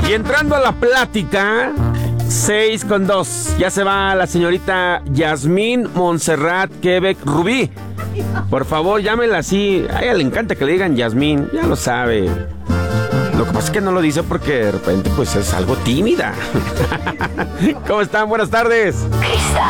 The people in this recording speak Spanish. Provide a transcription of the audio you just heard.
Y entrando a la plática, 6:02. Ya se va la señorita Yasmín Montserrat Quebec Rubí. Por favor, llámela así. A ella le encanta que le digan Yasmín, ya lo sabe. Lo que pasa es que no lo dice porque de repente pues es algo tímida. ¿Cómo están? Buenas tardes.